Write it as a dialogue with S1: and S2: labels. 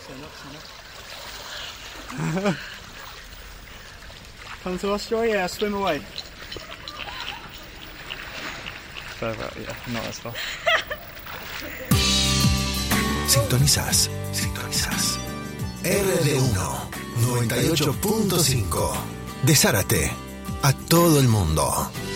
S1: Stand up. Come to Australia, swim away. Further, yeah, not as far.
S2: Sintonizás. RD1 98.5 de Zárate a todo el mundo.